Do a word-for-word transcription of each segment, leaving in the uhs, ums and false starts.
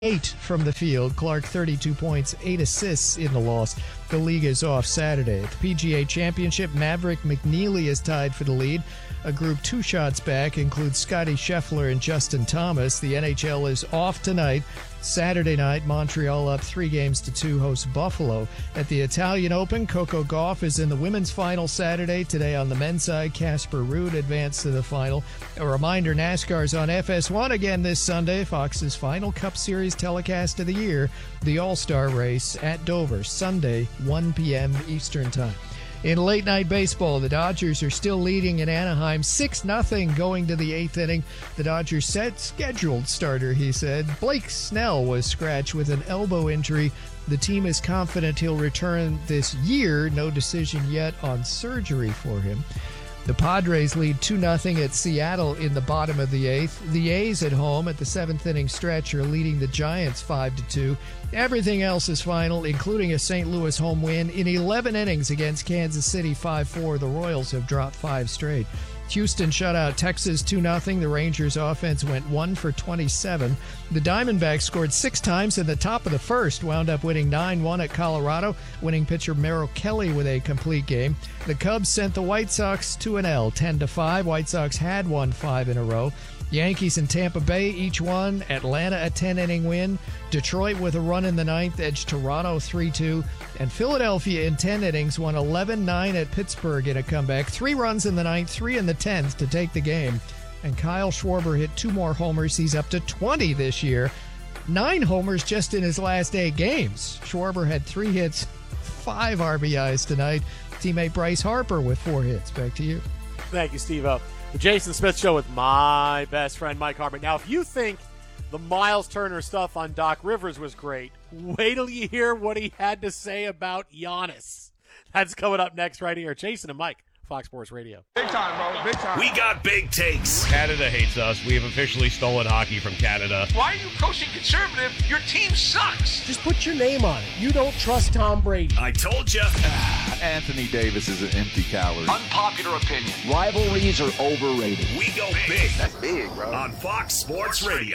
Eight from the field. Clark thirty-two points, eight assists in the loss. The league is off Saturday. At the P G A Championship, Maverick McNeely is tied for the lead. A group two shots back includes Scotty Scheffler and Justin Thomas. The N H L is off tonight. Saturday night, Montreal up three games to two hosts Buffalo. At the Italian Open, Coco Gauff is in the women's final Saturday. Today on the men's side, Casper Ruud advanced to the final. A reminder, NASCAR's on F S one again this Sunday. Fox's final Cup Series telecast of the year, the All-Star Race at Dover, Sunday, one p.m. Eastern Time. In late-night baseball, the Dodgers are still leading in Anaheim six nothing going to the eighth inning. The Dodgers set scheduled starter, he said. Blake Snell was scratched with an elbow injury. The team is confident he'll return this year. No decision yet on surgery for him. The Padres lead two nothing at Seattle in the bottom of the eighth. The A's at home at the seventh inning stretch are leading the Giants five to two. Everything else is final, including a Saint Louis home win. In eleven innings against Kansas City five four, the Royals have dropped five straight. Houston shut out Texas two nothing. The Rangers offense went one for twenty-seven. The Diamondbacks scored six times in the top of the first, wound up winning nine one at Colorado, winning pitcher Merrill Kelly with a complete game. The Cubs sent the White Sox to an L, ten to five. White Sox had won five in a row. Yankees and Tampa Bay each won. Atlanta a ten-inning win. Detroit with a run in the ninth edged Toronto three two. And Philadelphia in ten innings won eleven nine at Pittsburgh in a comeback. Three runs in the ninth, three in the tenth to take the game. And Kyle Schwarber hit two more homers. He's up to twenty this year. Nine homers just in his last eight games. Schwarber had three hits, five R B Is tonight. Teammate Bryce Harper with four hits. Back to you. Thank you, Steve-O. The Jason Smith Show with my best friend, Mike Harper. Now, if you think the Miles Turner stuff on Doc Rivers was great, wait till you hear what he had to say about Giannis. That's coming up next right here. Jason and Mike, Fox Sports Radio. Big time, bro. Big time. We got big takes. Canada hates us. We have officially stolen hockey from Canada. Why are you coaching conservative? Your team sucks. Just put your name on it. You don't trust Tom Brady. I told you. Anthony Davis is an empty calorie. Unpopular opinion. Rivalries are overrated. We go big. That's big, bro. On Fox Sports Radio.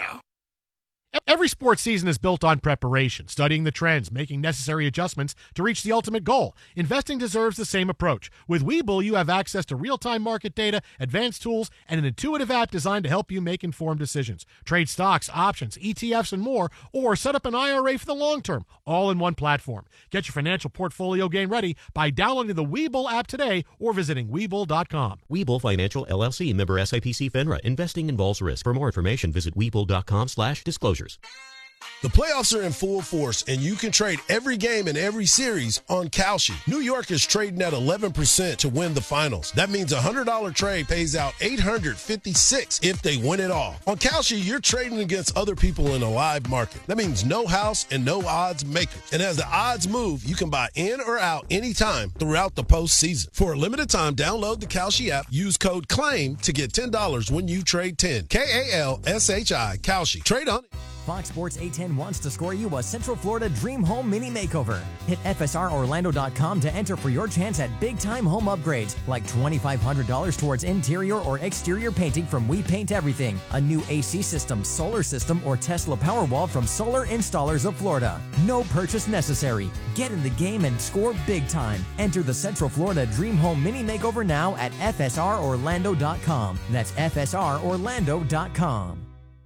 Every sports season is built on preparation, studying the trends, making necessary adjustments to reach the ultimate goal. Investing deserves the same approach. With Webull, you have access to real-time market data, advanced tools, and an intuitive app designed to help you make informed decisions. Trade stocks, options, E T Fs, and more, or set up an I R A for the long term, all in one platform. Get your financial portfolio game ready by downloading the Webull app today or visiting Webull dot com. Webull Financial, L L C, member S I P C FINRA. Investing involves risk. For more information, visit Webull dot com slash disclosures. The playoffs are in full force, and you can trade every game in every series on Kalshi. New York is trading at eleven percent to win the finals. That means a one hundred dollars trade pays out eight hundred fifty-six dollars if they win it all. On Kalshi, you're trading against other people in a live market. That means no house and no odds makers. And as the odds move, you can buy in or out anytime throughout the postseason. For a limited time, download the Kalshi app. Use code CLAIM to get ten dollars when you trade ten. K A L S H I, Kalshi. Trade on it. Fox Sports eight ten wants to score you a Central Florida Dream Home Mini Makeover. Hit F S R Orlando dot com to enter for your chance at big-time home upgrades, like twenty-five hundred dollars towards interior or exterior painting from We Paint Everything, a new A C system, solar system, or Tesla Powerwall from Solar Installers of Florida. No purchase necessary. Get in the game and score big time. Enter the Central Florida Dream Home Mini Makeover now at F S R Orlando dot com. That's F S R Orlando dot com.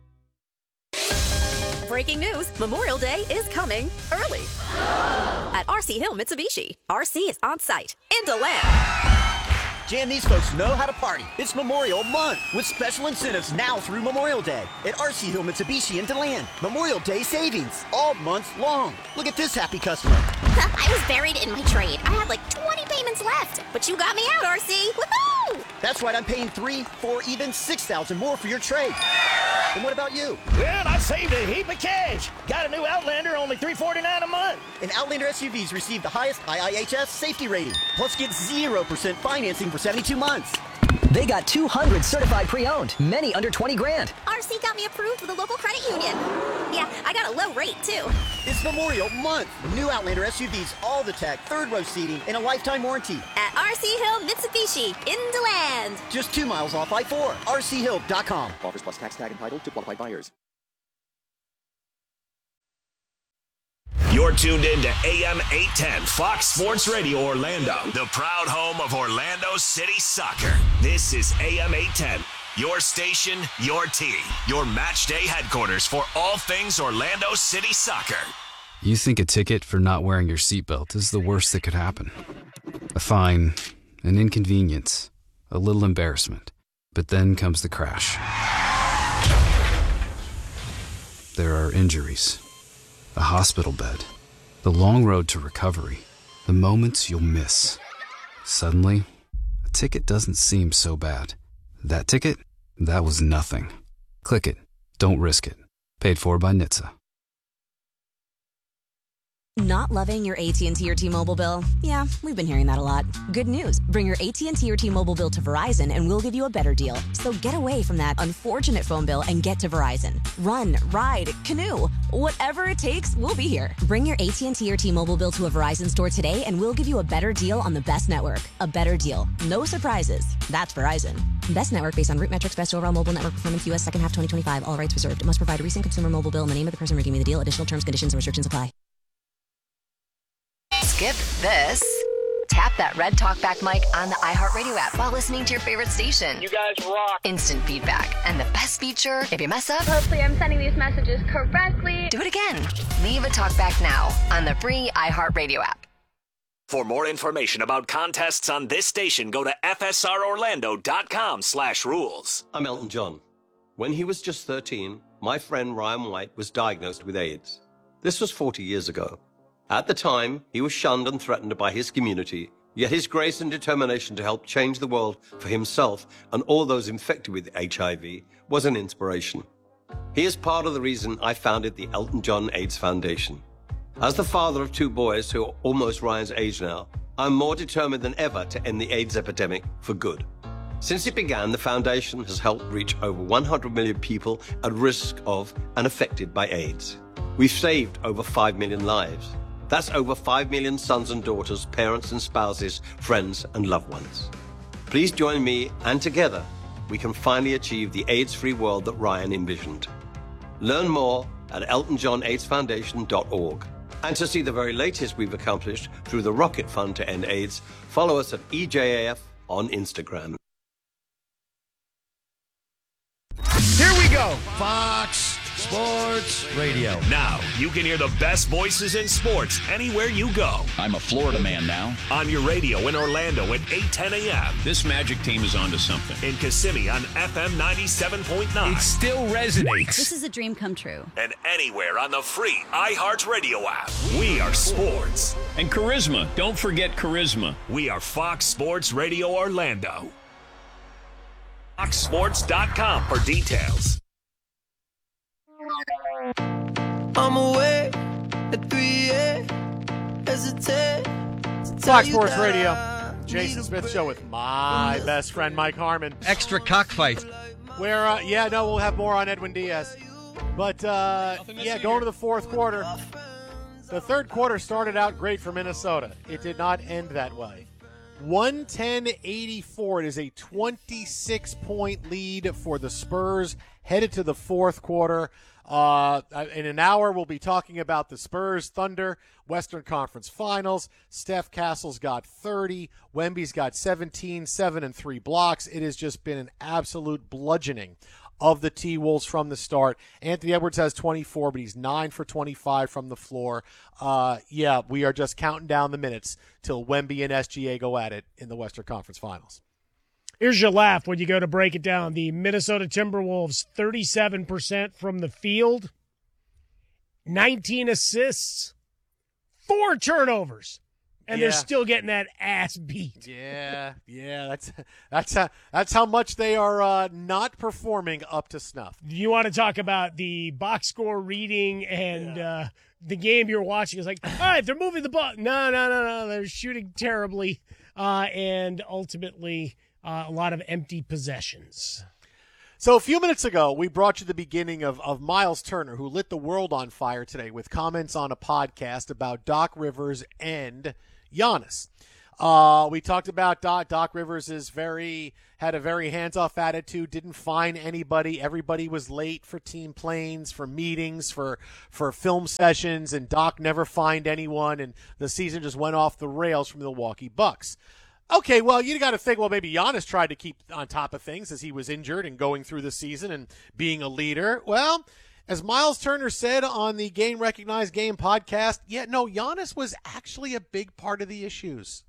Breaking news, Memorial Day is coming early. At R C Hill Mitsubishi, R C is on site in DeLand. Jan, these folks know how to party. It's Memorial Month with special incentives now through Memorial Day at R C Hill Mitsubishi in DeLand. Memorial Day savings all month long. Look at this happy customer. I was buried in my trade. I had like twenty payments left, but you got me out, R C. Woohoo! That's right, I'm paying three, four, even six thousand more for your trade. And what about you? Well, I saved a heap of cash. Got a new Outlander, only three forty-nine a month. And Outlander S U Vs received the highest I I H S safety rating. Plus get zero percent financing for seventy-two months. They got two hundred certified pre-owned, many under twenty grand. R C got me approved with a local credit union. Yeah, I got a low rate, too. It's Memorial Month. New Outlander S U Vs, all the tech, third row seating, and a lifetime warranty. At R C Hill Mitsubishi in DeLand. Just two miles off I four. R C Hill dot com. Offers plus tax tag entitled to qualified buyers. You're tuned in to A M eight ten Fox Sports Radio Orlando, the proud home of Orlando City Soccer. This is A M eight ten, your station, your team, your match day headquarters for all things Orlando City Soccer. You think a ticket for not wearing your seatbelt is the worst that could happen. A fine, an inconvenience, a little embarrassment. But then comes the crash. There are injuries, a hospital bed, the long road to recovery, the moments you'll miss. Suddenly, a ticket doesn't seem so bad. That ticket? That was nothing. Click it. Don't risk it. Paid for by N H T S A. Not loving your A T and T or T-Mobile bill? Yeah, we've been hearing that a lot. Good news. Bring your A T and T or T-Mobile bill to Verizon and we'll give you a better deal. So get away from that unfortunate phone bill and get to Verizon. Run, ride, canoe. Whatever it takes, we'll be here. Bring your A T and T or T-Mobile bill to a Verizon store today and we'll give you a better deal on the best network. A better deal. No surprises. That's Verizon. Best network based on root metrics, best overall mobile network performance, U S second half twenty twenty-five. All rights reserved. Must provide a recent consumer mobile bill and the name of the person redeeming the deal. Additional terms, conditions, and restrictions apply. Skip this. Tap that red talkback mic on the iHeartRadio app while listening to your favorite station. You guys rock. Instant feedback. And the best feature, if you mess up, hopefully I'm sending these messages correctly. Do it again. Leave a talkback now on the free iHeartRadio app. For more information about contests on this station, go to fsrorlando.com slash rules. I'm Elton John. When he was just thirteen, my friend Ryan White was diagnosed with AIDS. This was forty years ago. At the time, he was shunned and threatened by his community, yet his grace and determination to help change the world for himself and all those infected with H I V was an inspiration. He is part of the reason I founded the Elton John AIDS Foundation. As the father of two boys who are almost Ryan's age now, I'm more determined than ever to end the AIDS epidemic for good. Since it began, the foundation has helped reach over one hundred million people at risk of and affected by AIDS. We've saved over five million lives. That's over five million sons and daughters, parents and spouses, friends and loved ones. Please join me, and together, we can finally achieve the AIDS-free world that Ryan envisioned. Learn more at elton john aids foundation dot org. And to see the very latest we've accomplished through the Rocket Fund to End AIDS, follow us at E J A F on Instagram. Here we go. Fox Sports Radio. Now, you can hear the best voices in sports anywhere you go. I'm a Florida man now. On your radio in Orlando at eight ten a.m. This Magic team is onto something. In Kissimmee on F M ninety-seven point nine. It still resonates. This is a dream come true. And anywhere on the free iHeartRadio app. We are sports. And charisma. Don't forget charisma. We are Fox Sports Radio Orlando. fox sports dot com for details. I'm away at three a.m. Hesitate. Fox Sports Radio. Jason Smith Show with my best friend Mike Harmon. Extra cockfight. Where, uh, yeah, no, we'll have more on Edwin Diaz. But, uh, yeah, going to the fourth quarter. The third quarter started out great for Minnesota. It did not end that way. one ten eighty-four. It is a twenty-six point lead for the Spurs headed to the fourth quarter. Uh, in an hour, we'll be talking about the Spurs Thunder Western Conference Finals. Steph Castle's got thirty. Wemby's got seventeen, seven and three blocks. It has just been an absolute bludgeoning of the T-Wolves from the start. Anthony Edwards has twenty-four, but he's nine for twenty-five from the floor. Uh, yeah, we are just counting down the minutes till Wemby and S G A go at it in the Western Conference Finals. Here's your laugh when you go to break it down. The Minnesota Timberwolves, thirty-seven percent from the field, nineteen assists, four turnovers, and yeah. they're still getting that ass beat. Yeah, yeah, that's that's how, that's how much they are uh, not performing up to snuff. You want to talk about the box score reading and yeah. uh, the game you're watching is like, all right, they're moving the ball. No, no, no, no, they're shooting terribly, uh, and ultimately – Uh, a lot of empty possessions. So a few minutes ago, we brought you the beginning of, of Miles Turner, who lit the world on fire today with comments on a podcast about Doc Rivers and Giannis. Uh, we talked about Doc. Doc Rivers is very had a very hands-off attitude, didn't fine anybody. Everybody was late for team planes, for meetings, for, for film sessions, and Doc never fined anyone, and the season just went off the rails from the Milwaukee Bucks. Okay, well, you got to think, well, maybe Giannis tried to keep on top of things as he was injured and going through the season and being a leader. Well, as Miles Turner said on the Game Recognized Game podcast, yeah, no, Giannis was actually a big part of the issues.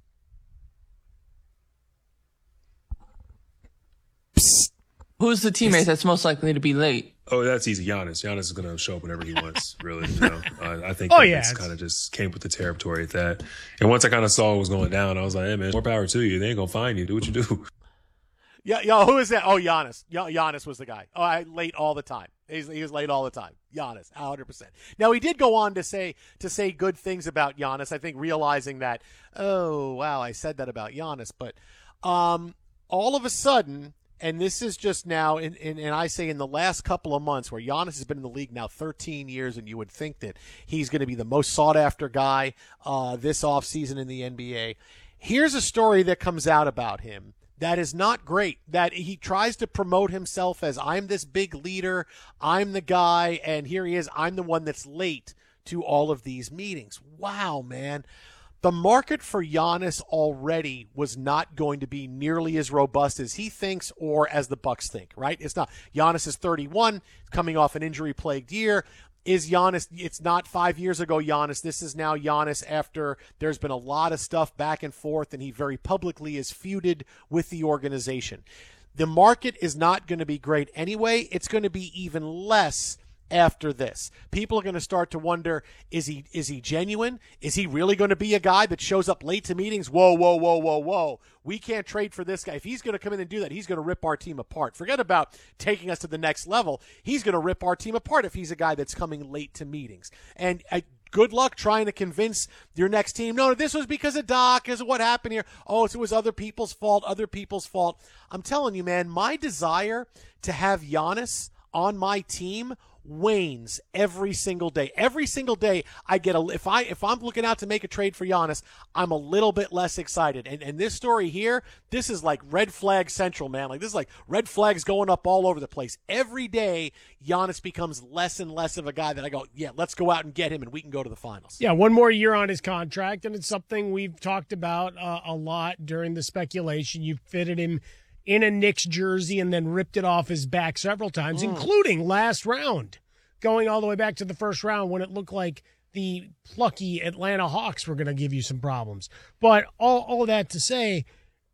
Who's the teammate that's most likely to be late? Oh, that's easy. Giannis. Giannis is going to show up whenever he wants, really. You know? uh, I think oh, that yeah, it's kind of just came with the territory at that. And once I kind of saw what was going down, I was like, hey, man, more power to you. They ain't going to find you. Do what you do. Yeah, yo, who is that? Oh, Giannis. Yo, Giannis was the guy. Oh, I late all the time. He's, he was late all the time. Giannis, one hundred percent. Now, he did go on to say to say good things about Giannis, I think realizing that, oh, wow, I said that about Giannis. But um, all of a sudden, and this is just now, in, in, and I say in the last couple of months, where Giannis has been in the league now thirteen years, and you would think that he's going to be the most sought-after guy uh, this offseason in the N B A. Here's a story that comes out about him that is not great, that he tries to promote himself as, I'm this big leader, I'm the guy, and here he is, I'm the one that's late to all of these meetings. Wow, man. The market for Giannis already was not going to be nearly as robust as he thinks or as the Bucks think, right? It's not. Giannis is thirty-one, coming off an injury-plagued year. Is Giannis, it's not five years ago Giannis. This is now Giannis after there's been a lot of stuff back and forth, and he very publicly is feuded with the organization. The market is not going to be great anyway. It's going to be even less after this. People are going to start to wonder, is he is he genuine? Is he really going to be a guy that shows up late to meetings? Whoa, whoa, whoa, whoa, whoa. We can't trade for this guy. If he's going to come in and do that, he's going to rip our team apart. Forget about taking us to the next level. He's going to rip our team apart if he's a guy that's coming late to meetings. And I, good luck trying to convince your next team, no, this was because of Doc, because of what happened here. Oh, it was other people's fault, other people's fault. I'm telling you, man, my desire to have Giannis on my team wanes every single day. Every single day I get a if I if I'm looking out to make a trade for Giannis, I'm a little bit less excited. And and this story here, this is like red flag central, man. Like this is like red flags going up all over the place. Every day Giannis becomes less and less of a guy that I go, yeah, let's go out and get him and we can go to the finals. Yeah, one more year on his contract, and it's something we've talked about uh, a lot during the speculation. You fitted him in a Knicks jersey and then ripped it off his back several times, mm. including last round, going all the way back to the first round when it looked like the plucky Atlanta Hawks were going to give you some problems. But all, all that to say,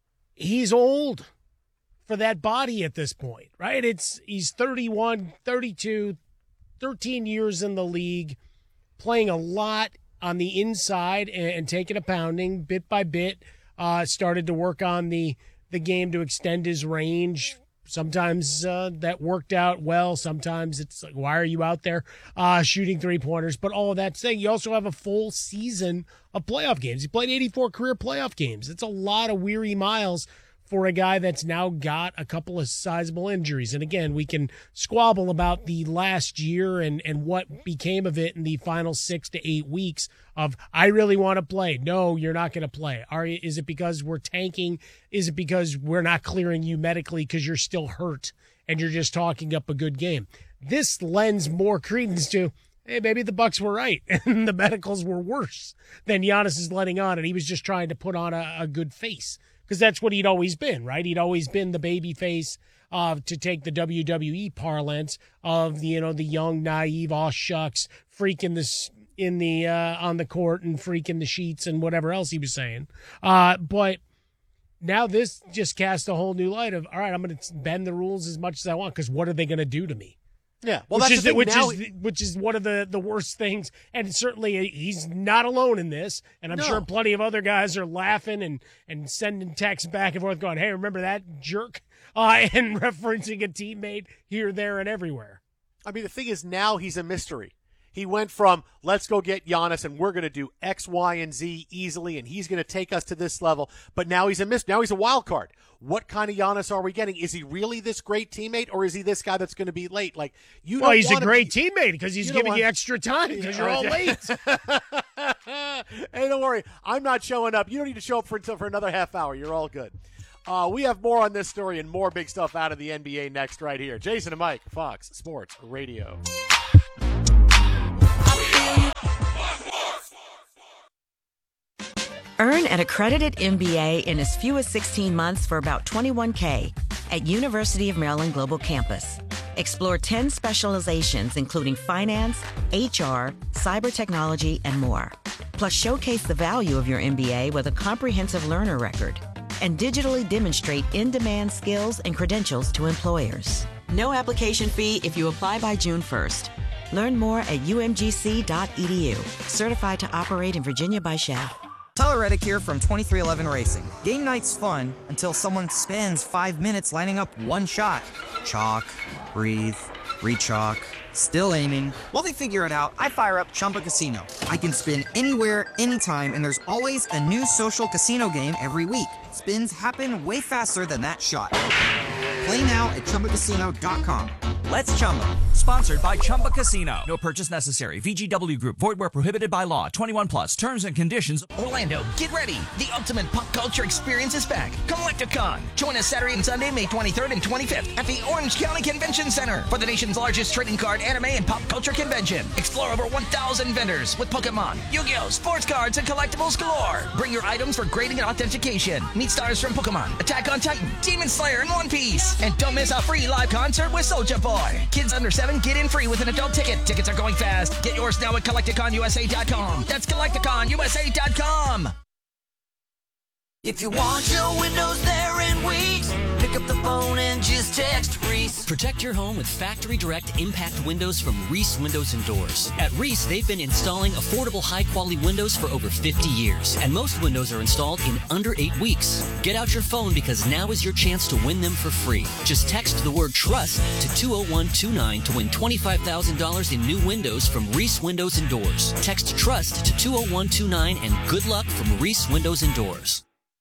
he's old for that body at this point, right? It's he's thirty-one, thirty-two, thirteen years in the league, playing a lot on the inside and, and taking a pounding bit by bit, uh, started to work on the the game to extend his range. Sometimes uh, that worked out well. Sometimes it's like, why are you out there uh, shooting three-pointers? But all of that saying, you also have a full season of playoff games. He played eighty-four career playoff games. It's a lot of weary miles for a guy that's now got a couple of sizable injuries. And again, we can squabble about the last year and, and what became of it in the final six to eight weeks of, I really want to play. No, you're not going to play. Are you, is it because we're tanking? Is it because we're not clearing you medically because you're still hurt and you're just talking up a good game? This lends more credence to, hey, maybe the Bucks were right and the medicals were worse than Giannis is letting on, and he was just trying to put on a, a good face. Because that's what he'd always been, right? He'd always been the baby face, uh, to take the W W E parlance of the, you know, the young, naive, aw shucks, freak in the, in the, uh, on the court and freak in the sheets and whatever else he was saying. Uh, but now this just casts a whole new light of, all right, I'm going to bend the rules as much as I want, because what are they going to do to me? Yeah, well, which that's is the thing. which Now, is which is one of the, the worst things, and certainly he's not alone in this. And I'm No. sure plenty of other guys are laughing and, and sending texts back and forth, going, "Hey, remember that jerk?" Uh, and referencing a teammate here, there, and everywhere. I mean, the thing is, now he's a mystery. He went from, let's go get Giannis and we're going to do X, Y, and Z easily, and he's going to take us to this level. But now he's a mystery. Now he's a wild card. What kind of Giannis are we getting? Is he really this great teammate, or is he this guy that's going to be late? Like you. Well, don't he's a wanna great be, teammate because he's you giving want, you extra time because you're all late. Hey, don't worry. I'm not showing up. You don't need to show up for until for another half hour. You're all good. Uh, we have more on this story and more big stuff out of the N B A next right here. Jason and Mike, Fox Sports Radio. Earn an accredited M B A in as few as sixteen months for about twenty-one thousand dollars at University of Maryland Global Campus. Explore ten specializations including finance, H R, cyber technology, and more. Plus, showcase the value of your M B A with a comprehensive learner record and digitally demonstrate in-demand skills and credentials to employers. No application fee if you apply by June first. Learn more at U M G C dot E D U. Certified to operate in Virginia by S H A B. Tyler Reddick here from twenty-three eleven Racing. Game night's fun until someone spends five minutes lining up one shot. Chalk, breathe, re-chalk, still aiming. While they figure it out, I fire up Chumba Casino. I can spin anywhere, anytime, and there's always a new social casino game every week. Spins happen way faster than that shot. Play now at Chumba Casino dot com. Let's Chumba. Sponsored by Chumba Casino. No purchase necessary. V G W Group. Void where prohibited by law. twenty-one plus. Terms and conditions. Orlando, get ready. The ultimate pop culture experience is back. Collecticon. Join us Saturday and Sunday, May twenty-third and twenty-fifth at the Orange County Convention Center for the nation's largest trading card, anime, and pop culture convention. Explore over one thousand vendors with Pokemon, Yu-Gi-Oh!, sports cards, and collectibles galore. Bring your items for grading and authentication. Meet stars from Pokemon, Attack on Titan, Demon Slayer, and One Piece. And don't miss a free live concert with Soulja Boy. Kids under seven get in free with an adult ticket. Tickets are going fast. Get yours now at Collecticon U S A dot com. That's Collecticon U S A dot com. If you want your windows there in weeks, pick up the phone and just text Reese. Protect your home with Factory Direct Impact Windows from Reese Windows and Doors. At Reese, they've been installing affordable, high-quality windows for over fifty years, and most windows are installed in under eight weeks. Get out your phone because now is your chance to win them for free. Just text the word TRUST to two oh one two nine to win twenty-five thousand dollars in new windows from Reese Windows and Doors. Text TRUST to two oh one two nine and good luck from Reese Windows and Doors.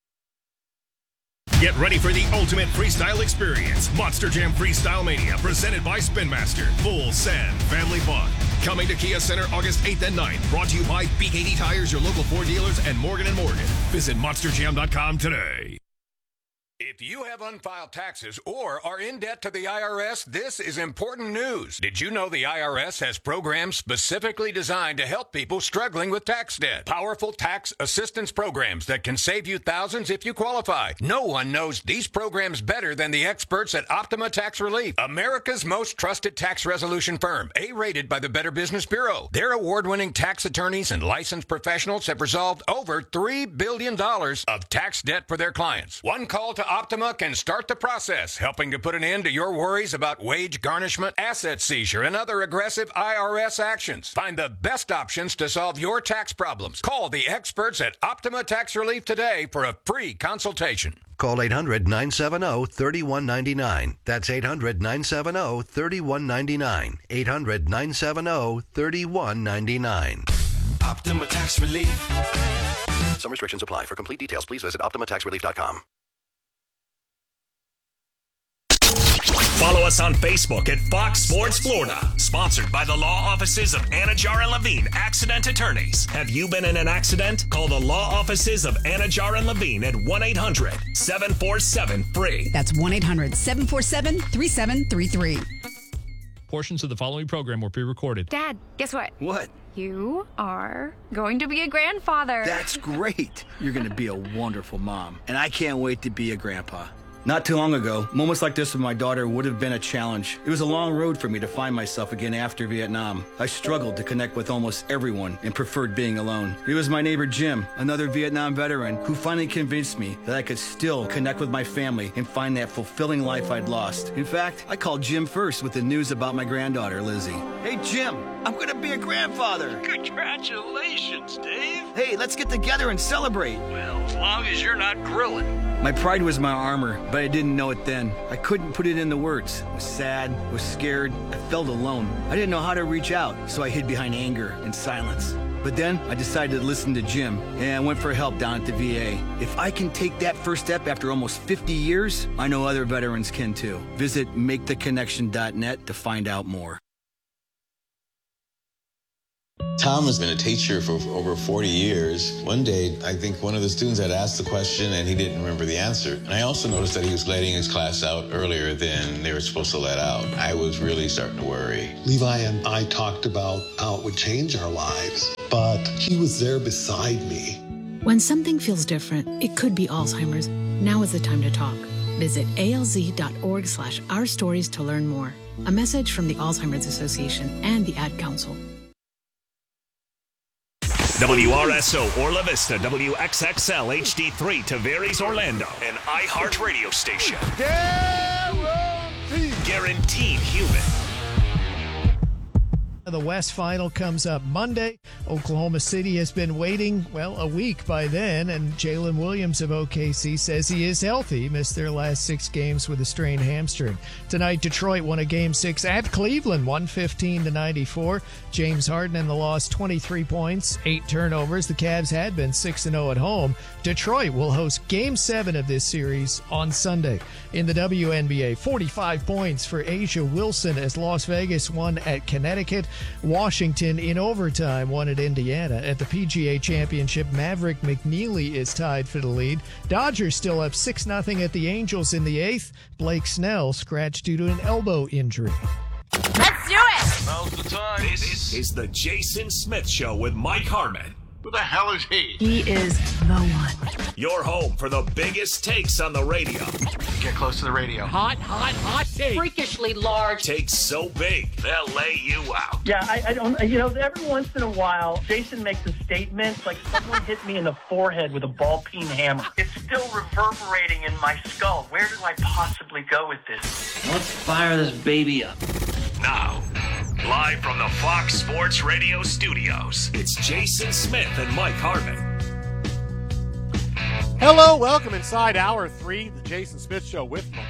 Get ready for the ultimate freestyle experience. Monster Jam Freestyle Mania, presented by Spin Master. Full send family fun. Coming to Kia Center August eighth and ninth. Brought to you by B K D Tires, your local Ford dealers, and Morgan and Morgan. Visit monster jam dot com today. If you have unfiled taxes or are in debt to the I R S, this is important news. Did you know the I R S has programs specifically designed to help people struggling with tax debt? Powerful tax assistance programs that can save you thousands if you qualify. No one knows these programs better than the experts at Optima Tax Relief, America's most trusted tax resolution firm, A-rated by the Better Business Bureau. Their award-winning tax attorneys and licensed professionals have resolved over three billion dollars of tax debt for their clients. One call to Optima can start the process, helping to put an end to your worries about wage garnishment, asset seizure, and other aggressive I R S actions. Find the best options to solve your tax problems. Call the experts at Optima Tax Relief today for a free consultation. Call eight hundred nine seven zero three one nine nine. That's eight hundred nine seven zero three one nine nine. eight hundred nine seven zero three one nine nine. Optima Tax Relief. Some restrictions apply. For complete details, please visit optima tax relief dot com. Follow us on Facebook at Fox Sports Florida. Sponsored by the law offices of Anajar and Levine, accident attorneys. Have you been in an accident? Call the law offices of Anajar and Levine at one eight hundred seven four seven free. That's one eight hundred seven four seven three seven three three. Portions of the following program were pre-recorded. Dad, guess what? What? You are going to be a grandfather. That's great. You're going to be a wonderful mom. And I can't wait to be a grandpa. Not too long ago, moments like this with my daughter would have been a challenge. It was a long road for me to find myself again after Vietnam. I struggled to connect with almost everyone and preferred being alone. It was my neighbor Jim, another Vietnam veteran, who finally convinced me that I could still connect with my family and find that fulfilling life I'd lost. In fact, I called Jim first with the news about my granddaughter, Lizzie. Hey, Jim, I'm going to be a grandfather. Congratulations, Dave. Hey, let's get together and celebrate. Well, as long as you're not grilling. My pride was my armor, but I didn't know it then. I couldn't put it into words. I was sad, I was scared, I felt alone. I didn't know how to reach out, so I hid behind anger and silence. But then I decided to listen to Jim, and I went for help down at the V A. If I can take that first step after almost fifty years, I know other veterans can too. Visit make the connection dot net to find out more. Tom has been a teacher for over forty years. One day, I think one of the students had asked the question and he didn't remember the answer. And I also noticed that he was letting his class out earlier than they were supposed to let out. I was really starting to worry. Levi and I talked about how it would change our lives, but he was there beside me. When something feels different, it could be Alzheimer's. Now is the time to talk. Visit alz.org slash our stories to learn more. A message from the Alzheimer's Association and the Ad Council. W R S O Orla Vista, W X X L H D three Tavares Orlando, an iHeart radio station. Guaranteed. Guaranteed human. The West Final comes up Monday. Oklahoma City has been waiting, well, a week by then, and Jalen Williams of O K C says he is healthy. He missed their last six games with a strained hamstring. Tonight, Detroit won a game six at Cleveland, one fifteen to ninety-four. James Harden in the loss, twenty-three points, eight turnovers. The Cavs had been six and oh at home. Detroit will host game seven of this series on Sunday. In the W N B A, forty-five points for Asia Wilson as Las Vegas won at Connecticut. Washington in overtime won at Indiana. At the P G A Championship, Maverick McNeely is tied for the lead. Dodgers still up six nothing at the Angels in the eighth. Blake Snell scratched due to an elbow injury. Let's do it! Now's the time. This is the Jason Smith Show with Mike Harmon. Who the hell is he? He is the one. Your home for the biggest takes on the radio. Get close to the radio. Hot, hot, hot take. Freakishly large. Takes so big, they'll lay you out. Yeah, I, I don't, you know, every once in a while, Jason makes a statement like someone hit me in the forehead with a ball-peen hammer. It's still reverberating in my skull. Where do I possibly go with this? Let's fire this baby up. Now, live from the Fox Sports Radio studios, it's Jason Smith and Mike Harmon. Hello, welcome inside hour three, the Jason Smith Show with my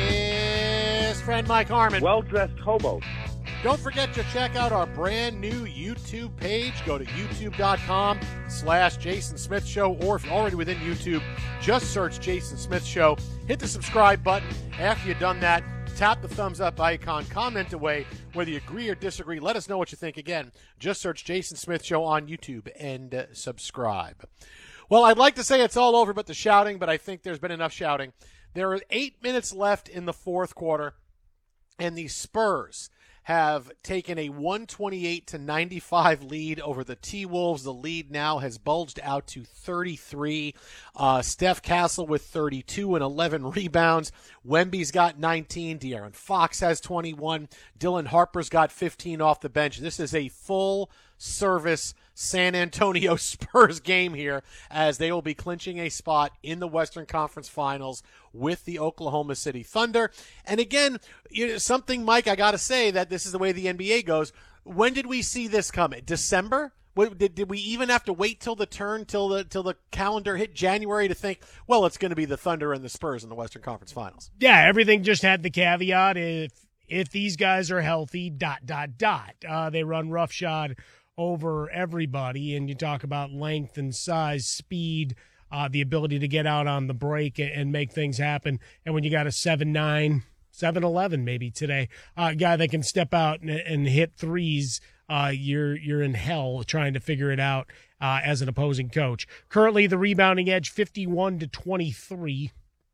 best friend Mike Harmon. Well-dressed hobo. Don't forget to check out our brand new YouTube page. Go to youtube.com slash Jason Smith Show, or if you're already within YouTube, just search Jason Smith Show. Hit the subscribe button. After you've done that, tap the thumbs up icon, comment away whether you agree or disagree. Let us know what you think. Again, just search Jason Smith Show on YouTube and uh, subscribe. Well, I'd like to say it's all over but the shouting, but I think there's been enough shouting. There are eight minutes left in the fourth quarter, and the Spurs have taken a one twenty-eight to ninety-five lead over the T-Wolves. The lead now has bulged out to thirty-three. Uh, Steph Castle with thirty-two and eleven rebounds. Wemby's got nineteen. De'Aaron Fox has twenty-one. Dylan Harper's got fifteen off the bench. This is a full-service San Antonio Spurs game here, as they will be clinching a spot in the Western Conference Finals with the Oklahoma City Thunder. And again, you know, something, Mike, I got to say that this is the way the N B A goes. When did we see this coming? December? Did, did we even have to wait till the turn, till the till the calendar hit January to think, well, it's going to be the Thunder and the Spurs in the Western Conference Finals? Yeah, everything just had the caveat, if if these guys are healthy, dot, dot, dot. Uh, they run roughshod over everybody, and you talk about length and size, speed, uh, the ability to get out on the break and, and make things happen. And when you got a seven nine, seven eleven maybe today, a uh, guy that can step out and, and hit threes, uh, you're you're in hell trying to figure it out uh, as an opposing coach. Currently, the rebounding edge fifty-one to twenty-three.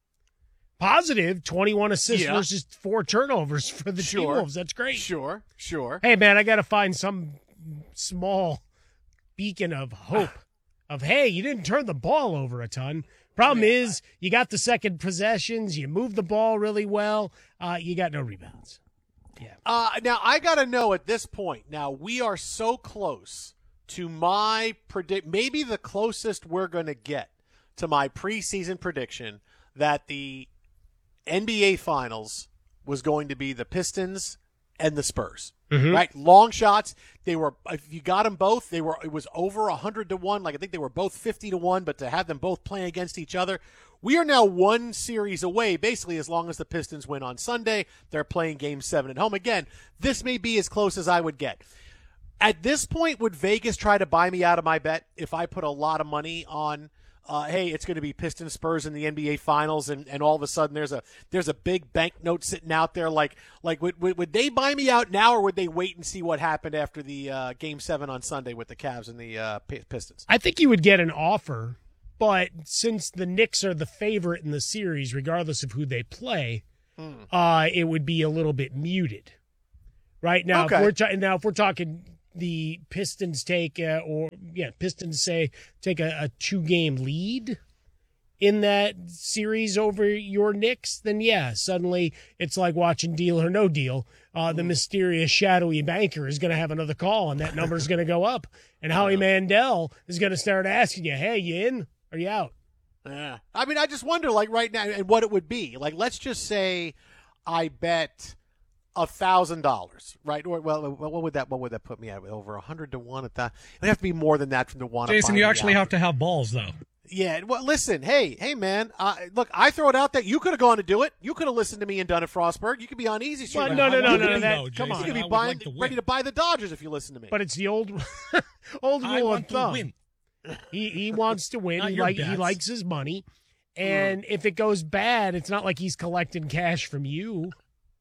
Positive, twenty-one assists yeah. versus four turnovers for the sure. T-Wolves. That's great. Sure, sure. Hey, man, I got to find some small beacon of hope of, hey, you didn't turn the ball over a ton. Problem yeah. is, you got the second possessions, you moved the ball really well, uh, you got no rebounds. Yeah. Uh, now, I got to know at this point, now we are so close to my predict, maybe the closest we're going to get to my preseason prediction that the N B A Finals was going to be the Pistons and the Spurs. Mm-hmm. Right, long shots. They were, if you got them both, they were. It was over a hundred to one. Like I think they were both fifty to one. But to have them both playing against each other, we are now one series away. Basically, as long as the Pistons win on Sunday, they're playing Game Seven at home. Again, this may be as close as I would get. At this point, would Vegas try to buy me out of my bet if I put a lot of money on uh, hey, it's going to be Pistons Spurs in the N B A Finals, and, and all of a sudden there's a there's a big banknote sitting out there. Like like would, would would they buy me out now, or would they wait and see what happened after the uh, Game Seven on Sunday with the Cavs and the uh, Pistons? I think you would get an offer, but since the Knicks are the favorite in the series, regardless of who they play, mm. uh, it would be a little bit muted. Right now, okay. if we're ta- now if we're talking. The Pistons take, uh, or yeah, Pistons say take a, a two-game lead in that series over your Knicks, then yeah, suddenly it's like watching Deal or No Deal. Uh, the mysterious, shadowy banker is going to have another call, and that number is going to go up. And Howie Mandel is going to start asking you, hey, you in? Are you out? Yeah. I mean, I just wonder, like, right now, and what it would be. Like, let's just say I bet – A thousand dollars, right? Or well, what would that what would that put me at? Over a hundred to one at that. It'd have to be more than that from the one. Jason, you actually have to have balls, though. Yeah. Well, listen, hey, hey, man. Uh, look, I throw it out there. You could have gone to do it. You could have listened to me and done it, Frostburg. You could be on Easy Street. Well, no, no, no, no, no. That, know, come Jason, on. You could be I would buying, like to win. ready to buy the Dodgers if you listen to me. But it's the old, old I rule want of to thumb. win. He he wants to win. Not He, your like, he bets. likes his money, and if it goes bad, it's not like he's collecting cash from you.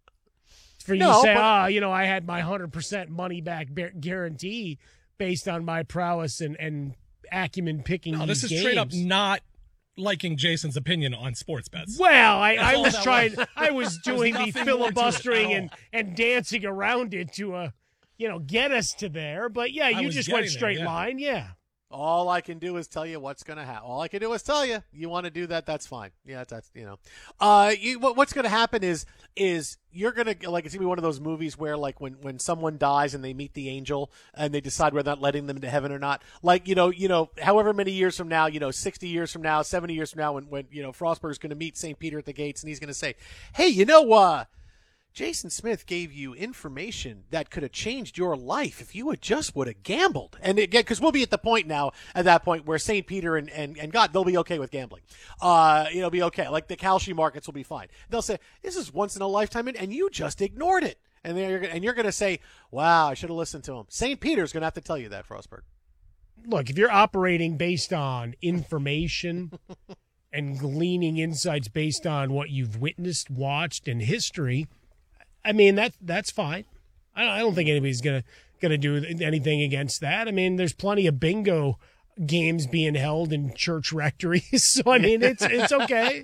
For you No, to say, but- ah, you know, I had my one hundred percent money back bar- guarantee based on my prowess and, and acumen picking No, these this is games. straight up not liking Jason's opinion on sports bets. Well, I, That's I all was that trying, was. I was There's doing the nothing more to it filibustering at and, and dancing around it to, uh, you know, get us to there. But yeah, I you was just went getting there, straight yeah. line. Yeah. All I can do is tell you what's going to happen. All I can do is tell you. You want to do that? That's fine. Yeah, that's you know. Uh, you what, what's going to happen is is you're going to like it's going to be one of those movies where like when, when someone dies and they meet the angel and they decide whether or not letting them into heaven or not. Like you know you know however many years from now, you know sixty years from now, seventy years from now, when when you know Frostburg's going to meet Saint Peter at the gates and he's going to say, hey, you know uh. Jason Smith gave you information that could have changed your life if you had just would have gambled. And again, because we'll be at the point now, at that point, where Saint Peter and, and, and God, they'll be okay with gambling. Uh, it'll be okay. Like the Kalshi markets will be fine. They'll say, this is once in a lifetime, and you just ignored it. And they're and you're going to say, wow, I should have listened to him. Saint Peter's going to have to tell you that, Frostburg. Look, if you're operating based on information and gleaning insights based on what you've witnessed, watched, and history, I mean, that that's fine. I don't, I don't think anybody's gonna gonna do anything against that. I mean, there's plenty of bingo games being held in church rectories, so I mean, it's it's okay,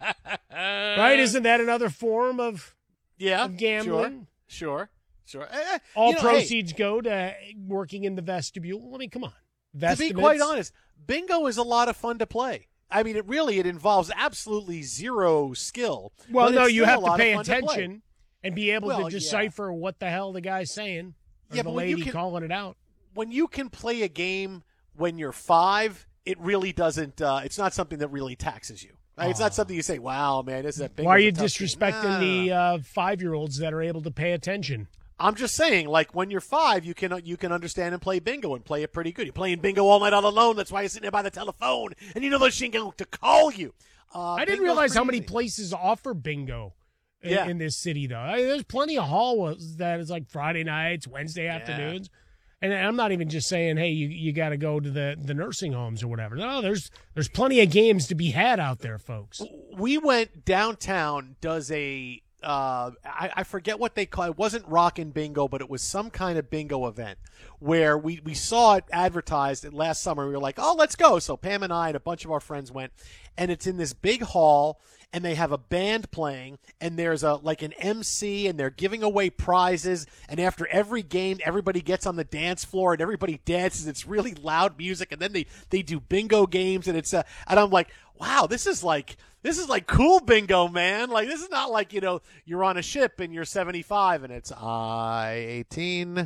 right? Isn't that another form of yeah of gambling? Sure, sure, sure. Eh, All you know, proceeds hey, go to working in the vestibule. I mean, come on. To be quite honest, bingo is a lot of fun to play. I mean, it really it involves absolutely zero skill. Well, but no, it's you still have a to lot pay of fun to play. attention. And be able Well, to decipher yeah. what the hell the guy's saying, or yeah, the but when you lady can- calling it out. When you can play a game when you're five, it really doesn't. Uh, it's not something that really taxes you. Right? It's not something you say, "Wow, man, this is a big." Why are you disrespecting the uh, five-year-olds that are able to pay attention? I'm just saying, like when you're five, you can you can understand and play bingo and play it pretty good. You're playing bingo all night all alone. That's why you're sitting there by the telephone, and you know those ain't going to call you. Uh, I didn't bingo's realize how pretty many easy. places offer bingo in, Yeah. in this city, though. I mean, there's plenty of halls that is like Friday nights, Wednesday afternoons. And I'm not even just saying, hey, you, you got to go to the, the nursing homes or whatever. No, there's there's plenty of games to be had out there, folks. We went downtown. Does a uh, I, I forget what they call it. It wasn't Rockin' Bingo, but it was some kind of bingo event where we, we saw it advertised last summer. We were like, oh, let's go. So Pam and I and a bunch of our friends went, and it's in this big hall, and they have a band playing, and there's a like an M C, and they're giving away prizes, and after every game, everybody gets on the dance floor, and everybody dances. It's really loud music, and then they, they do bingo games, and it's uh, and I'm like, wow, this is like this is like cool bingo, man. Like this is not like, you know, you're on a ship and you're seventy-five and it's I eighteen,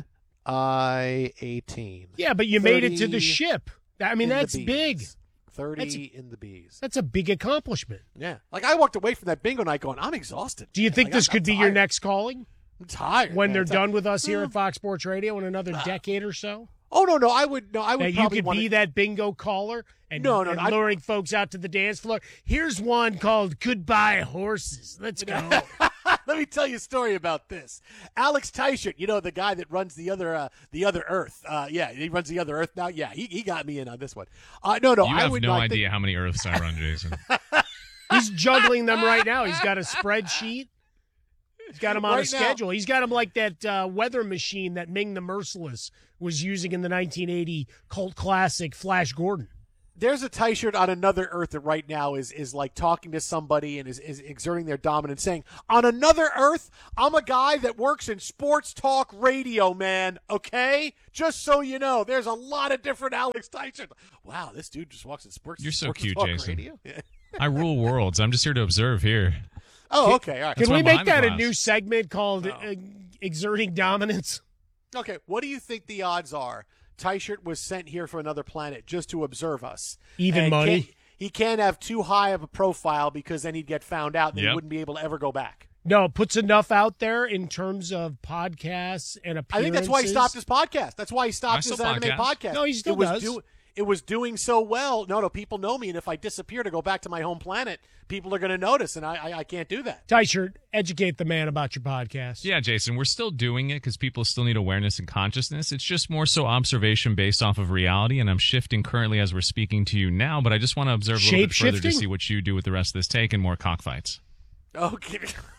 I eighteen. Yeah, but you made it to the ship. I mean, in the that's bees. big. thirty That's- in the bees. That's a big accomplishment. Yeah. Like I walked away from that bingo night going, I'm exhausted. Do you think Like, this I'm- could I'm be your tired. next calling? I'm tired. When man. they're It's done like- with us here Uh, at Fox Sports Radio in another decade or so? Oh no, no, I would no, I would That you probably could want be that bingo caller and, No, no, and no, I- luring folks out to the dance floor. Here's one called Goodbye Horses. Let's go. Let me tell you a story about this. Alex Teichert, you know, the guy that runs the other uh, the other Earth. Uh, yeah, he runs the other Earth now. Yeah, he, he got me in on this one. Uh, no, no, You I have would no like idea to- how many Earths I run, Jason. He's juggling them right now. He's got a spreadsheet. He's got him on Right a now. schedule. He's got him like that uh, weather machine that Ming the Merciless was using in the nineteen eighty cult classic Flash Gordon. There's a Teichert on another Earth that right now is is like talking to somebody and is, is exerting their dominance, saying, on another Earth, I'm a guy that works in sports talk radio, man, okay? Just so you know, there's a lot of different Alex Teichert. Wow, this dude just walks in sports You're so sports cute, talk Jason. radio? Yeah. I rule worlds. I'm just here to observe here. Oh, okay, all right. Can That's why we I'm make behind the that a glass. new segment called uh, Exerting Dominance? Okay, what do you think the odds are Teichert was sent here from another planet just to observe us? Even And money? can't- he can't have too high of a profile because then he'd get found out and Yep. he wouldn't be able to ever go back. No, it puts enough out there in terms of podcasts and appearances. I think that's why he stopped his podcast. That's why he I stopped his still anime podcast. podcast. No, he still it was does. do- it was doing so well. No, no, people know me, and if I disappear to go back to my home planet, people are going to notice, and I, I, I can't do that. Teichert, educate the man about your podcast. Yeah, Jason, we're still doing it because people still need awareness and consciousness. It's just more so observation based off of reality, and I'm shifting currently as we're speaking to you now, but I just want to observe a little bit further to Shape-shifting? see what you do with the rest of this take and more cockfights. Okay.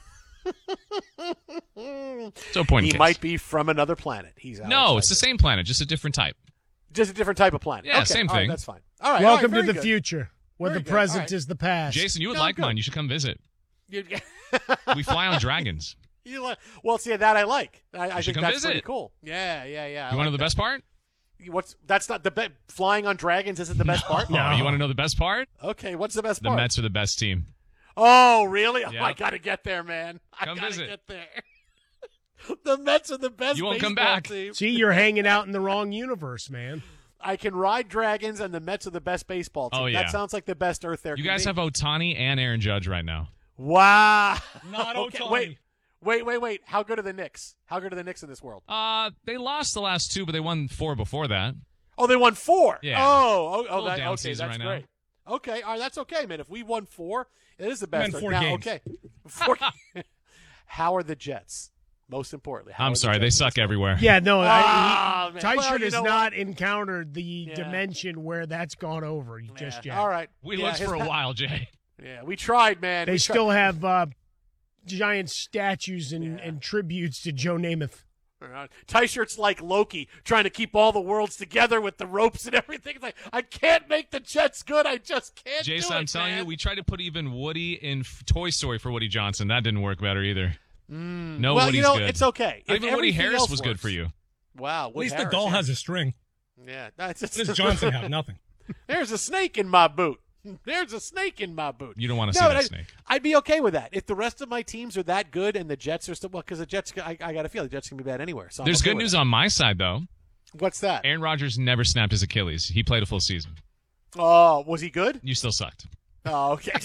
So point he case. might be from another planet. He's No, outside it's the there. same planet, just a different type. Just a different type of planet. Yeah, Okay, same all right, thing. that's fine. All right. Welcome all right, to the very good. future, where Very the good. present All right. is the past. Jason, you would No, like good. mine. You should come visit. You, We fly on dragons. you like, well, see, that I like. I, I should think come that's pretty visit. cool. Yeah, yeah, yeah. I You want to know like the that. best part? What's that's not the be- flying on dragons isn't the best part. No. You want to know the best part? Okay, what's the best The part? Mets are the best team. Oh, really? Oh, Yeah. I gotta get there, man. I Come gotta visit. get there. The Mets are the best. You won't come baseball back. team. See, you're hanging out in the wrong universe, man. I can ride dragons, and the Mets are the best baseball team. Oh, yeah. That sounds like the best Earth there. You can guys be. have Otani and Aaron Judge right now. Wow. Not Okay, Ohtani. Wait, wait, wait, wait. How good are the Knicks? How good are the Knicks in this world? Uh, they lost the last two, but they won four before that. Oh, they won four. Yeah. Oh, oh, oh Little that, down okay. season That's right now. great. Okay, all right, that's okay, man. If we won four, it is the best. Meant four now, games. okay. Four, how are the Jets? Most importantly, how are I'm the sorry, they Jets in suck this world? everywhere. Yeah, no, Ah, I, man. Teichert Well, you has know not encountered the Yeah. dimension where that's gone over just yet. All right. We Yeah, looked his for a pa- while, Jay. Yeah, we tried, man. They We still tried. have uh, giant statues and, and tributes to Joe Namath. All right. Teichert's like Loki, trying to keep all the worlds together with the ropes and everything. It's like, I can't make the Jets good. I just can't Jason, do it, I'm telling man. you, we tried to put even Woody in F- Toy Story for Woody Johnson. That didn't work better either. Mm. No, well, Woody's you know, good. it's okay. If Even Woody everything Harris else was good works- for you. Wow. At least the doll has a string. Yeah. That's, What does Johnson have? Nothing. There's a snake in my boot. There's a snake in my boot. You don't want to No, see but that I, snake. I'd be okay with that. If the rest of my teams are that good and the Jets are still, well, because the Jets, I, I got to feel the Jets can be bad anywhere. So I'm There's okay good with news that. on my side, though. What's that? Aaron Rodgers never snapped his Achilles. He played a full season. Oh, was he good? You still sucked. Oh, okay.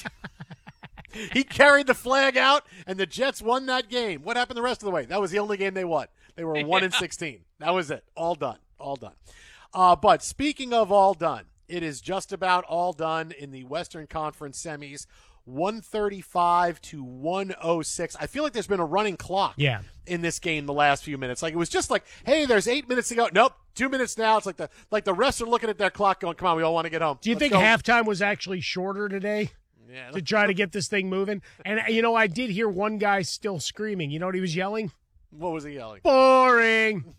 He carried the flag out, and the Jets won that game. What happened the rest of the way? That was the only game they won. They were one and sixteen. That was it. All done. All done. Uh, but speaking of all done, it is just about all done in the Western Conference semis. one thirty-five to one oh six. I feel like there's been a running clock Yeah. in this game the last few minutes. Like it was just like, hey, there's eight minutes to go. Nope, two minutes now. It's like the like the refs are looking at their clock going, come on, we all want to get home. Do you Let's think go. halftime was actually shorter today? Yeah. To try to get this thing moving? And, you know, I did hear one guy still screaming. You know what he was yelling? What was he yelling? Boring.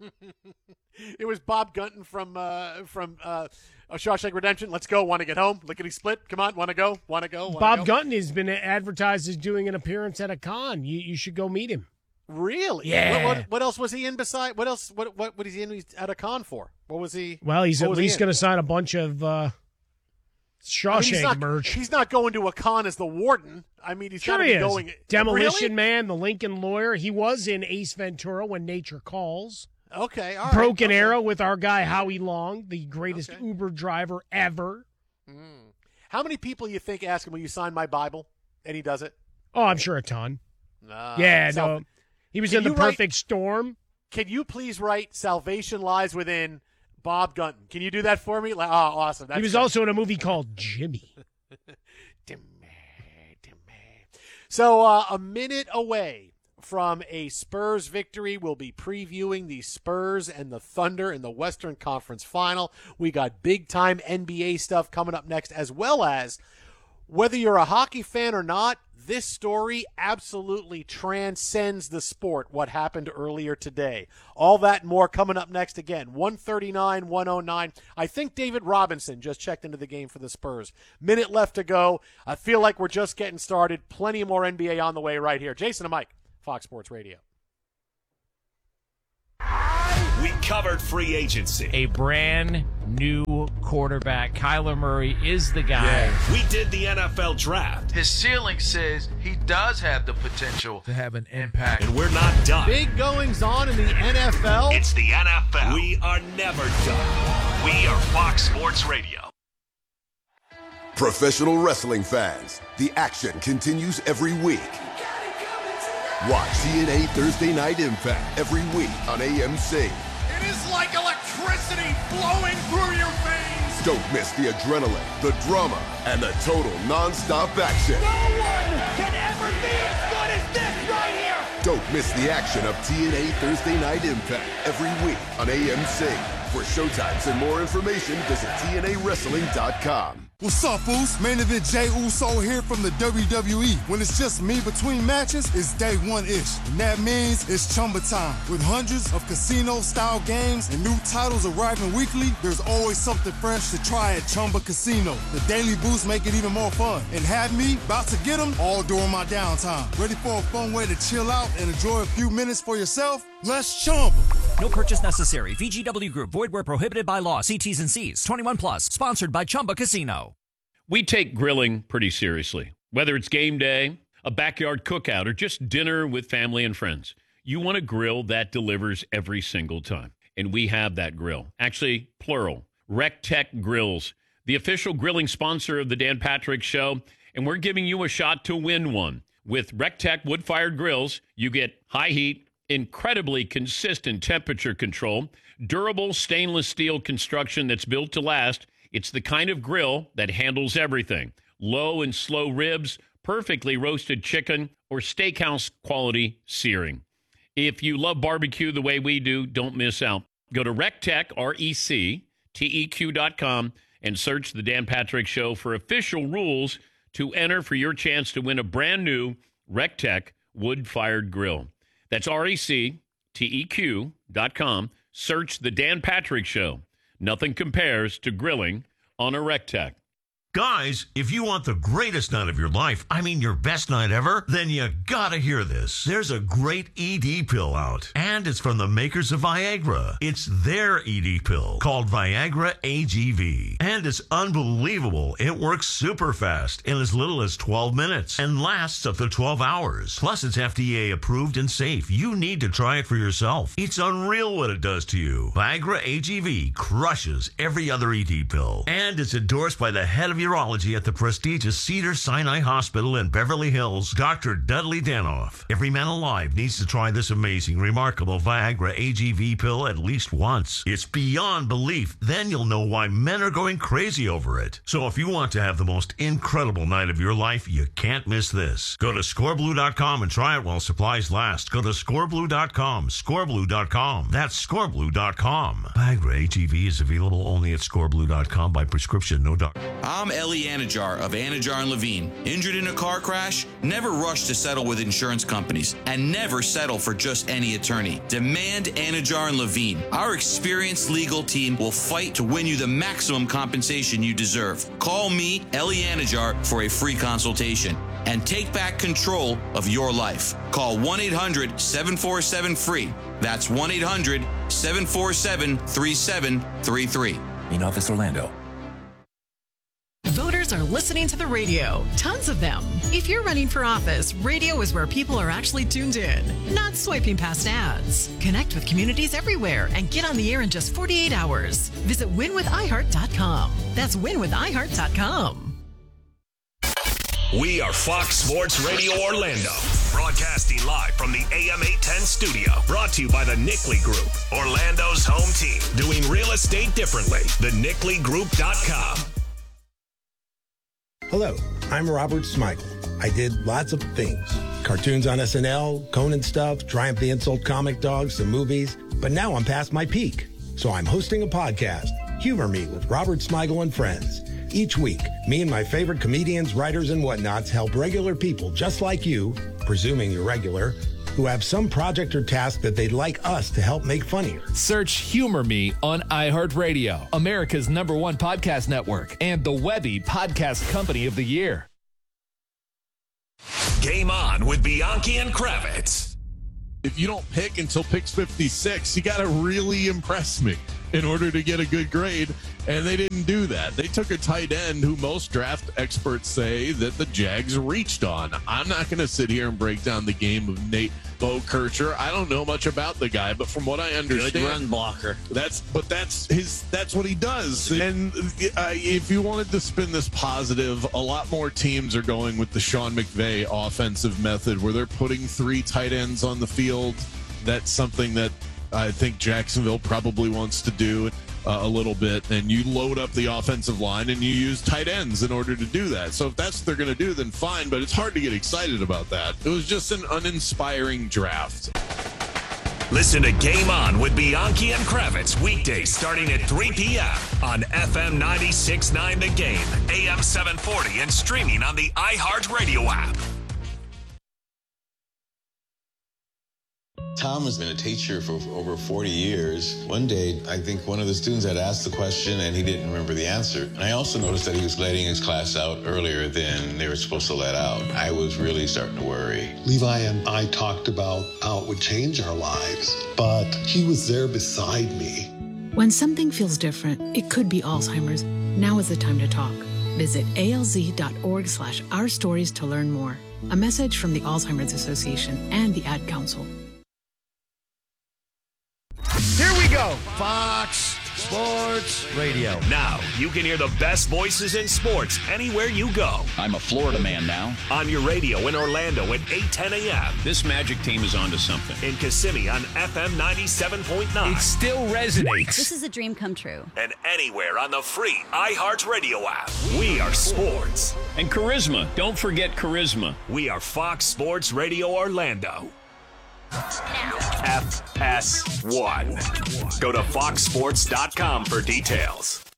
It was Bob Gunton from uh, from uh, Shawshank Redemption. Let's go. Want to get home? Lickety split. Come on. Want to go? Want to go? Wanna Bob go? Gunton has been advertised as doing an appearance at a con. You you should go meet him. Really? Yeah. What, what, what else was he in beside? What else? What what what is he in at a con for? What was he? Well, he's what at was he least in? going to sign a bunch of uh, I mean, Shawshank he's not, merch. He's not going to a con as the warden. I mean, he's Sure got to he be is. going. Demolition Really? Man, the Lincoln Lawyer. He was in Ace Ventura: When Nature Calls. Okay. All right. Broken okay. Arrow with our guy Howie Long, the greatest Uber driver ever. How many people you think ask him, "Will you sign my Bible?" And he does it. Oh, I'm sure a ton. Uh, yeah, Sal- no. He was Can in The you write- Perfect Storm. Can you please write "Salvation Lies Within"? Bob Gunton. Can you do that for me? Like, oh, awesome. That's he was great. also in a movie called Jimmy. So uh, a minute away from a Spurs victory, we'll be previewing the Spurs and the Thunder in the Western Conference Final. We got big-time N B A stuff coming up next, as well as whether you're a hockey fan or not, this story absolutely transcends the sport, what happened earlier today. All that and more coming up next. Again, one thirty-nine, one oh nine. I think David Robinson just checked into the game for the Spurs. Minute left to go. I feel like we're just getting started. Plenty more N B A on the way right here. Jason and Mike, Fox Sports Radio. We covered free agency. A brand new quarterback. Kyler Murray is the guy. Yeah. We did the N F L draft. His ceiling says he does have the potential to have an impact. And we're not done. Big goings on in the N F L. It's the N F L. We are never done. We are Fox Sports Radio. Professional wrestling fans, the action continues every week. Watch T N A Thursday Night Impact every week on A M C. It is like electricity flowing through your veins. Don't miss the adrenaline, the drama, and the total non-stop action. No one can ever be as good as this right here. Don't miss the action of T N A Thursday Night Impact every week on A M C. For showtimes and more information, visit T N A wrestling dot com. What's up, Foos? Main event Jey Uso here from the W W E. When it's just me between matches, it's day one-ish. And that means it's Chumba time. With hundreds of casino-style games and new titles arriving weekly, there's always something fresh to try at Chumba Casino. The daily boosts make it even more fun. And have me about to get them all during my downtime. Ready for a fun way to chill out and enjoy a few minutes for yourself? Let's Chumba. No purchase necessary. V G W Group. Void where prohibited by law. See T's and C's. twenty-one plus. Sponsored by Chumba Casino. We take grilling pretty seriously. Whether it's game day, a backyard cookout, or just dinner with family and friends, you want a grill that delivers every single time. And we have that grill. Actually, plural. RecTech Grills, the official grilling sponsor of the Dan Patrick Show. And we're giving you a shot to win one. With RecTech wood-fired grills, you get high heat, incredibly consistent temperature control, durable stainless steel construction that's built to last. It's the kind of grill that handles everything. Low and slow ribs, perfectly roasted chicken, or steakhouse quality searing. If you love barbecue the way we do, don't miss out. Go to RecTech, R E C T E Q dot com, and search The Dan Patrick Show for official rules to enter for your chance to win a brand new RecTech wood-fired grill. That's R E C T E Q dot com. Search The Dan Patrick Show. Nothing compares to grilling on a RecTech. Guys, if you want the greatest night of your life, I mean your best night ever, then you gotta hear this. There's a great E D pill out, and it's from the makers of Viagra. It's their E D pill called Viagra A G V, and it's unbelievable. It works super fast in as little as twelve minutes and lasts up to twelve hours. Plus, it's F D A approved and safe. You need to try it for yourself. It's unreal what it does to you. Viagra A G V crushes every other E D pill, and it's endorsed by the head of urology at the prestigious Cedars-Sinai Hospital in Beverly Hills, Doctor Dudley Danoff. Every man alive needs to try this amazing, remarkable Viagra A G V pill at least once. It's beyond belief. Then you'll know why men are going crazy over it. So if you want to have the most incredible night of your life, you can't miss this. Go to score blue dot com and try it while supplies last. Go to score blue dot com, score blue dot com. That's score blue dot com. Viagra A G V is available only at score blue dot com by prescription, no doctor. I'm Ellie Anajar of Anajar and Levine. Injured in a car crash? Never rush to settle with insurance companies, and never settle for just any attorney. Demand Anajar and Levine. Our experienced legal team will fight to win you the maximum compensation you deserve. Call me, Ellie Anajar, for a free consultation and take back control of your life. Call one eight hundred seven four seven free. That's one eight hundred seven four seven three seven three three. In Office Orlando. Voters are listening to the radio. Tons of them. If you're running for office, radio is where people are actually tuned in, not swiping past ads. Connect with communities everywhere and get on the air in just forty-eight hours. Visit win with i heart dot com. That's win with i heart dot com. We are Fox Sports Radio Orlando, broadcasting live from the A M eight ten studio. Brought to you by the Nickley Group, Orlando's home team, doing real estate differently. the nickley group dot com. Hello, I'm Robert Smigel. I did lots of things. Cartoons on S N L, Conan stuff, Triumph the Insult comic dogs, some movies. But now I'm past my peak. So I'm hosting a podcast, Humor Me with Robert Smigel and Friends. Each week, me and my favorite comedians, writers, and whatnots help regular people just like you, presuming you're regular, who have some project or task that they'd like us to help make funnier. Search Humor Me on iHeartRadio, America's number one podcast network, and the Webby Podcast Company of the Year. Game On with Bianchi and Kravitz. If you don't pick until picks fifty-six, you got to really impress me in order to get a good grade, and they didn't do that. They took a tight end who most draft experts say that the Jags reached on. I'm not going to sit here and break down the game of Nate Bokercher. I don't know much about the guy, but from what I understand, good run blocker. That's but that's his. That's what he does. And uh, if you wanted to spin this positive, a lot more teams are going with the Sean McVay offensive method, where they're putting three tight ends on the field. That's something that I think Jacksonville probably wants to do uh, a little bit, and you load up the offensive line and you use tight ends in order to do that. So if that's what they're going to do, then fine, but it's hard to get excited about that. It was just an uninspiring draft. Listen to Game On with Bianchi and Kravitz weekdays starting at three p.m. on F M ninety-six point nine The Game, A M seven forty, and streaming on the iHeartRadio app. Tom has been a teacher for over forty years. One day, I think one of the students had asked the question and he didn't remember the answer. And I also noticed that he was letting his class out earlier than they were supposed to let out. I was really starting to worry. Levi and I talked about how it would change our lives, but he was there beside me. When something feels different, it could be Alzheimer's. Now is the time to talk. Visit alz.org slash our stories to learn more. A message from the Alzheimer's Association and the Ad Council. Here we go. Fox Sports Radio. Now, you can hear the best voices in sports anywhere you go. I'm a Florida man now. On your radio in Orlando at eight ten a.m. This Magic team is onto something. In Kissimmee on F M ninety-seven point nine. It still resonates. This is a dream come true. And anywhere on the free iHeartRadio app. We are sports. And charisma. Don't forget charisma. We are Fox Sports Radio Orlando. F S one. Go to fox sports dot com for details.